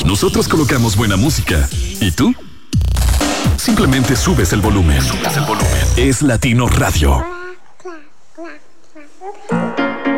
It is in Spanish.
Nosotros colocamos buena música. ¿Y tú? Simplemente subes el volumen. Es Latino Radio.